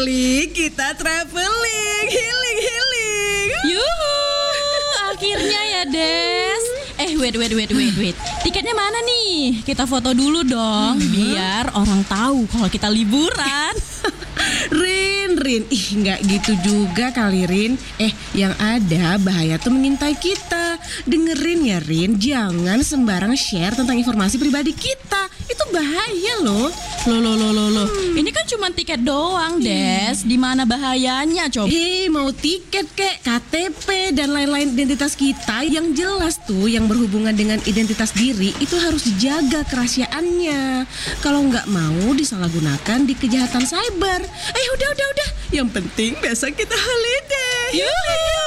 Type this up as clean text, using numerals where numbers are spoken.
kali kita traveling, healing. Yuhu, akhirnya ya Des. Wait. Tiketnya mana nih? Kita foto dulu dong, biar orang tahu kalau kita liburan. Rin, nggak gitu juga kali Rin. Yang ada bahaya tuh mengintai kita. Dengerin ya Rin, jangan sembarang share tentang informasi pribadi kita. Itu bahaya loh. Loh. Ini kan cuma tiket doang, Des. Di mana bahayanya, coba? Mau tiket kek, KTP dan lain-lain identitas kita yang jelas tuh yang berhubungan dengan identitas diri itu harus dijaga kerahasiaannya. Kalau nggak mau disalahgunakan di kejahatan cyber. Udah. Yang penting besok kita holiday. Yuhu.